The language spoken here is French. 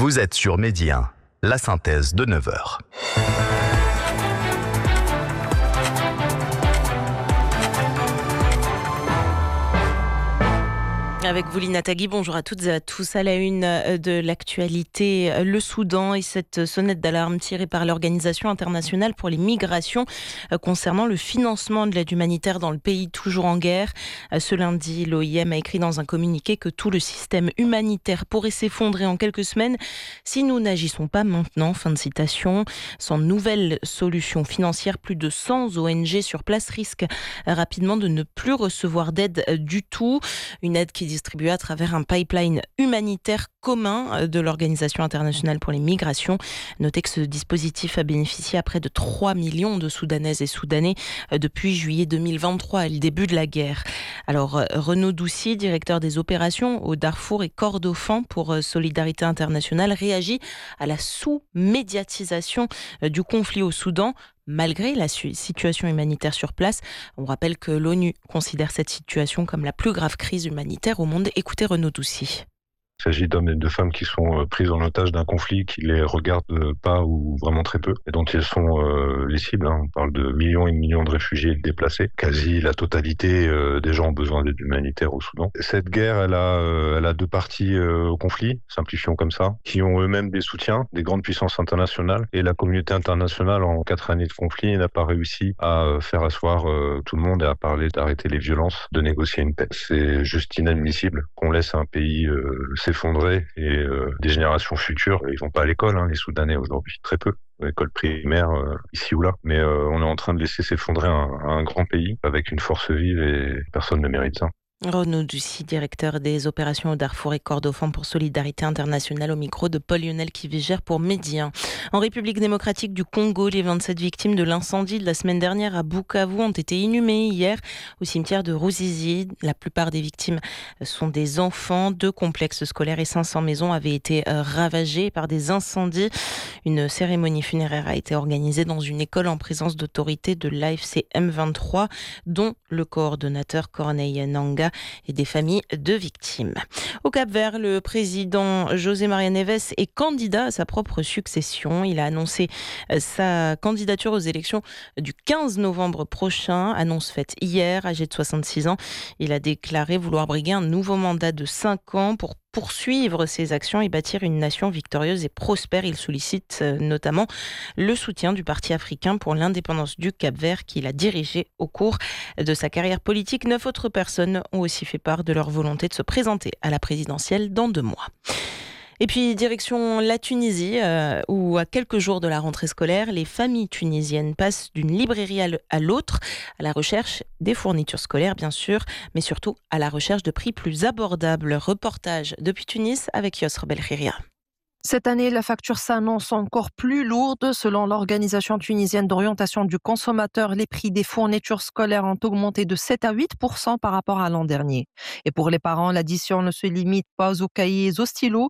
Vous êtes sur Midi 1, la synthèse de 9 heures. Avec vous, Lina Tagui, bonjour à toutes et à tous. À la une de l'actualité, le Soudan et cette sonnette d'alarme tirée par l'Organisation internationale pour les migrations concernant le financement de l'aide humanitaire dans le pays toujours en guerre. Ce lundi, l'OIM a écrit dans un communiqué que tout le système humanitaire pourrait s'effondrer en quelques semaines si nous n'agissons pas maintenant. Fin de citation. Sans nouvelle solution financière, plus de 100 ONG sur place risquent rapidement de ne plus recevoir d'aide du tout. Une aide qui distribué à travers un pipeline humanitaire commun de l'Organisation internationale pour les migrations. Notez que ce dispositif a bénéficié à près de 3 millions de Soudanaises et Soudanais depuis juillet 2023 et le début de la guerre. Alors, Renaud Doucy, directeur des opérations au Darfour et Kordofan pour Solidarité Internationale, réagit à la sous-médiatisation du conflit au Soudan. Malgré la situation humanitaire sur place, on rappelle que l'ONU considère cette situation comme la plus grave crise humanitaire au monde. Écoutez Renaud Doucy. Il s'agit d'hommes et de femmes qui sont prises en otage d'un conflit qui les regarde pas ou vraiment très peu et dont ils sont les cibles. On parle de millions et de millions de réfugiés et de déplacés. Quasi la totalité des gens ont besoin d'aide humanitaire au Soudan. Cette guerre, elle a deux parties au conflit, simplifions comme ça, qui ont eux-mêmes des soutiens, des grandes puissances internationales. Et la communauté internationale, en 4 années de conflit, n'a pas réussi à faire asseoir tout le monde et à parler d'arrêter les violences, de négocier une paix. C'est juste inadmissible qu'on laisse un pays s'effondrer et des générations futures, ils vont pas à l'école, les Soudanais aujourd'hui, très peu, l'école primaire ici ou là, mais on est en train de laisser s'effondrer un grand pays avec une force vive et personne ne mérite ça. Renaud Doucy, directeur des opérations au Darfour et Kordofan pour Solidarité Internationale, au micro de Paul-Lionel Kivigère pour Midi 1. En République démocratique du Congo, les 27 victimes de l'incendie de la semaine dernière à Bukavu ont été inhumées hier au cimetière de Ruzizi. La plupart des victimes sont des enfants. 2 complexes scolaires et 500 maisons avaient été ravagées par des incendies. Une cérémonie funéraire a été organisée dans une école en présence d'autorités de l'AFC M23, dont le coordonnateur Corneille Nangaa et des familles de victimes. Au Cap-Vert, le président José Maria Neves est candidat à sa propre succession. Il a annoncé sa candidature aux élections du 15 novembre prochain, annonce faite hier, âgé de 66 ans. Il a déclaré vouloir briguer un nouveau mandat de 5 ans pour poursuivre ses actions et bâtir une nation victorieuse et prospère. Il sollicite notamment le soutien du Parti africain pour l'indépendance du Cap-Vert qu'il a dirigé au cours de sa carrière politique. 9 autres personnes ont aussi fait part de leur volonté de se présenter à la présidentielle dans 2 mois. Et puis, direction la Tunisie, où à quelques jours de la rentrée scolaire, les familles tunisiennes passent d'une librairie à l'autre, à la recherche des fournitures scolaires, bien sûr, mais surtout à la recherche de prix plus abordables. Reportage depuis Tunis avec Yosr Belkhiria. Cette année, la facture s'annonce encore plus lourde. Selon l'Organisation tunisienne d'orientation du consommateur, les prix des fournitures scolaires ont augmenté de 7 à 8% par rapport à l'an dernier. Et pour les parents, l'addition ne se limite pas aux cahiers et aux stylos.